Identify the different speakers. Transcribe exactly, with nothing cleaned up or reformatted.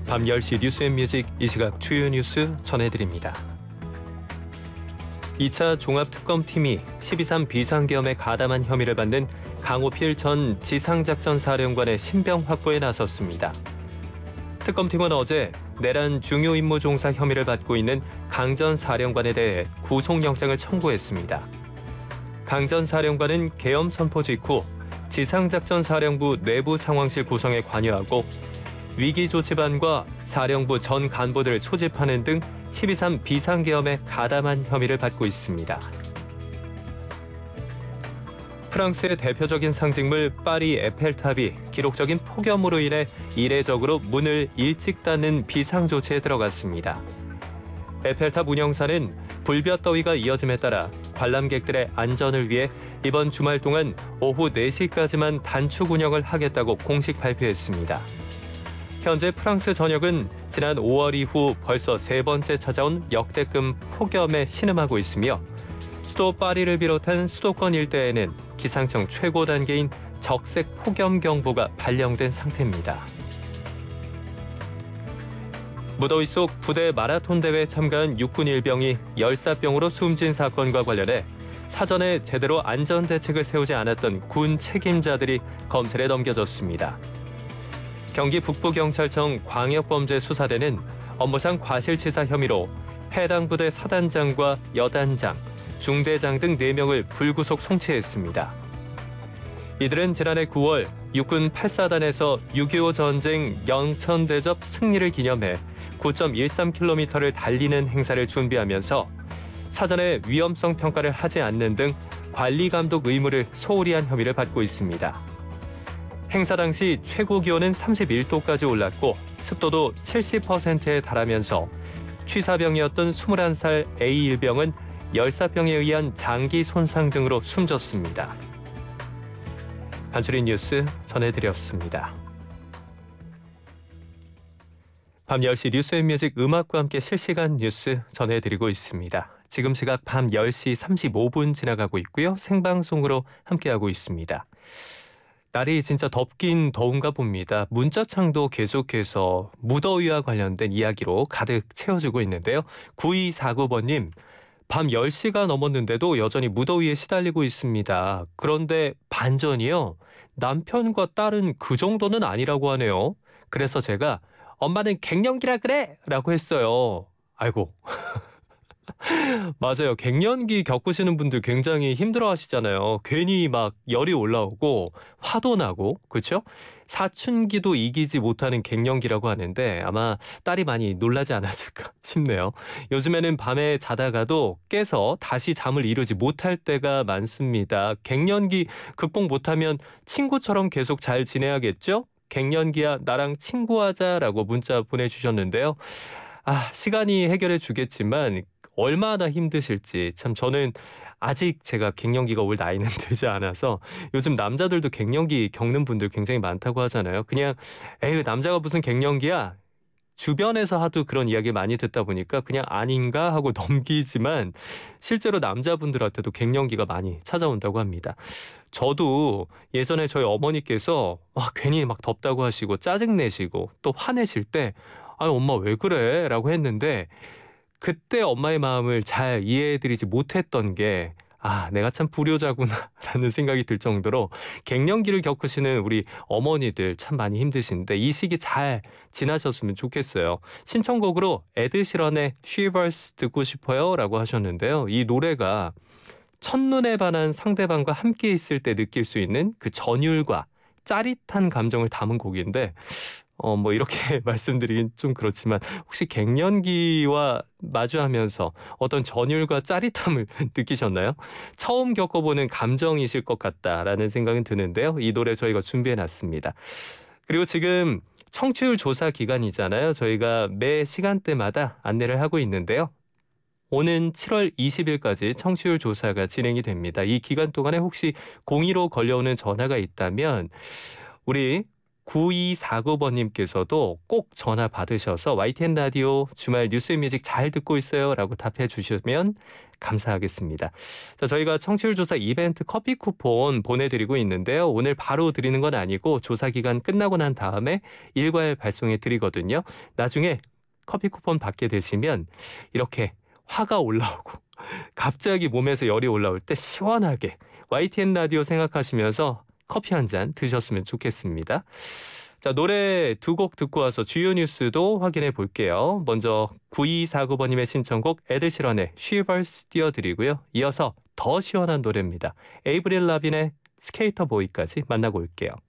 Speaker 1: 밤 열 시 뉴스앤뮤직 이 시각 주요 뉴스 전해드립니다. 이 차 종합특검팀이 십이 삼 비상계엄에 가담한 혐의를 받는 강호필 전 지상작전사령관의 신병 확보에 나섰습니다. 특검팀은 어제 내란 중요임무종사 혐의를 받고 있는 강 전 사령관에 대해 구속영장을 청구했습니다. 강 전 사령관은 계엄 선포 직후 지상작전사령부 내부 상황실 구성에 관여하고 위기조치반과 사령부 전 간부들을 소집하는 등 십이 삼 비상계엄에 가담한 혐의를 받고 있습니다. 프랑스의 대표적인 상징물 파리 에펠탑이 기록적인 폭염으로 인해 이례적으로 문을 일찍 닫는 비상조치에 들어갔습니다. 에펠탑 운영사는 불볕더위가 이어짐에 따라 관람객들의 안전을 위해 이번 주말 동안 오후 네 시까지만 단축 운영을 하겠다고 공식 발표했습니다. 현재 프랑스 전역은 지난 오월 이후 벌써 세 번째 찾아온 역대급 폭염에 신음하고 있으며 수도 파리를 비롯한 수도권 일대에는 기상청 최고 단계인 적색 폭염 경보가 발령된 상태입니다. 무더위 속 부대 마라톤 대회에 참가한 육군 일병이 열사병으로 숨진 사건과 관련해 사전에 제대로 안전 대책을 세우지 않았던 군 책임자들이 검찰에 넘겨졌습니다. 경기 북부경찰청 광역범죄수사대는 업무상 과실치사 혐의로 해당 부대 사단장과 여단장, 중대장 등 네 명을 불구속 송치했습니다. 이들은 지난해 구월 육군 팔사단에서 육이오 전쟁 영천대접 승리를 기념해 구 점 일삼 킬로미터를 달리는 행사를 준비하면서 사전에 위험성 평가를 하지 않는 등 관리감독 의무를 소홀히 한 혐의를 받고 있습니다. 행사 당시 최고 기온은 삼십일 도까지 올랐고 습도도 칠십 퍼센트에 달하면서 취사병이었던 스물한 살 에이 일병은 열사병에 의한 장기 손상 등으로 숨졌습니다. 간추린 뉴스 전해드렸습니다. 밤 열 시 뉴스앤뮤직 음악과 함께 실시간 뉴스 전해드리고 있습니다. 지금 시각 밤 열 시 삼십오 분 지나가고 있고요. 생방송으로 함께하고 있습니다. 날이 진짜 덥긴 더운가 봅니다. 문자창도 계속해서 무더위와 관련된 이야기로 가득 채워지고 있는데요. 구이사구 번님, 밤 열 시가 넘었는데도 여전히 무더위에 시달리고 있습니다. 그런데 반전이요. 남편과 딸은 그 정도는 아니라고 하네요. 그래서 제가 엄마는 갱년기라 그래! 라고 했어요. 아이고. 맞아요. 갱년기 겪으시는 분들 굉장히 힘들어 하시잖아요. 괜히 막 열이 올라오고 화도 나고, 그렇죠? 사춘기도 이기지 못하는 갱년기라고 하는데 아마 딸이 많이 놀라지 않았을까 싶네요. 요즘에는 밤에 자다가도 깨서 다시 잠을 이루지 못할 때가 많습니다. 갱년기 극복 못하면 친구처럼 계속 잘 지내야겠죠? 갱년기야 나랑 친구하자라고 문자 보내주셨는데요. 아, 시간이 해결해 주겠지만 얼마나 힘드실지 참 저는 아직 제가 갱년기가 올 나이는 되지 않아서 요즘 남자들도 갱년기 겪는 분들 굉장히 많다고 하잖아요. 그냥 에휴 남자가 무슨 갱년기야? 주변에서 하도 그런 이야기 많이 듣다 보니까 그냥 아닌가 하고 넘기지만 실제로 남자분들한테도 갱년기가 많이 찾아온다고 합니다. 저도 예전에 저희 어머니께서 와, 괜히 막 덥다고 하시고 짜증내시고 또 화내실 때 아유 엄마 왜 그래? 라고 했는데 그때 엄마의 마음을 잘 이해해드리지 못했던 게 아, 내가 참 불효자구나 라는 생각이 들 정도로 갱년기를 겪으시는 우리 어머니들 참 많이 힘드신데 이 시기 잘 지나셨으면 좋겠어요. 신청곡으로 에드시런의 Shivers 듣고 싶어요 라고 하셨는데요. 이 노래가 첫눈에 반한 상대방과 함께 있을 때 느낄 수 있는 그 전율과 짜릿한 감정을 담은 곡인데 어, 뭐 이렇게 말씀드리긴 좀 그렇지만 혹시 갱년기와 마주하면서 어떤 전율과 짜릿함을 느끼셨나요? 처음 겪어보는 감정이실 것 같다라는 생각은 드는데요. 이 노래 저희가 준비해놨습니다. 그리고 지금 청취율 조사 기간이잖아요. 저희가 매 시간대마다 안내를 하고 있는데요. 오는 칠월 이십일까지 청취율 조사가 진행이 됩니다. 이 기간 동안에 혹시 공의로 걸려오는 전화가 있다면 우리 구이사구 번님께서도 꼭 전화 받으셔서 와이티엔 라디오 주말 뉴스뮤직 잘 듣고 있어요 라고 답해 주시면 감사하겠습니다. 자, 저희가 청취율 조사 이벤트 커피 쿠폰 보내드리고 있는데요. 오늘 바로 드리는 건 아니고 조사 기간 끝나고 난 다음에 일괄 발송해 드리거든요. 나중에 커피 쿠폰 받게 되시면 이렇게 화가 올라오고 갑자기 몸에서 열이 올라올 때 시원하게 와이티엔 라디오 생각하시면서 커피 한 잔 드셨으면 좋겠습니다. 자, 노래 두 곡 듣고 와서 주요 뉴스도 확인해 볼게요. 먼저 구이사구 번님의 신청곡 에드시런의 Shivers 띄워드리고요. 이어서 더 시원한 노래입니다. 에이브릴 라빈의 스케이터 보이까지 만나고 올게요.